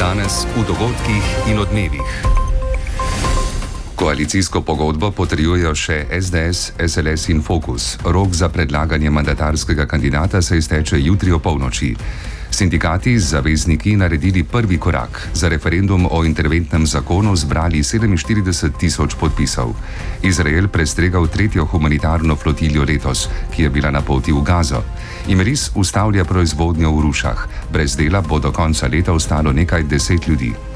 Danes v dogodkih in odmevih. Koalicijsko pogodbo potrjujejo še SDS, SLS in Fokus. Rok za predlaganje mandatarskega kandidata se izteče jutri opolnoči. Sindikati z zavezniki naredili prvi korak. Za referendum o interventnem zakonu zbrali 47.000 podpisov. Izrael prestregal tretjo humanitarno flotiljo letos, ki je bila na poti v Gazo. Imeris ustavlja proizvodnjo v Rušah. Brez dela bo do konca leta ostalo nekaj 10 ljudi.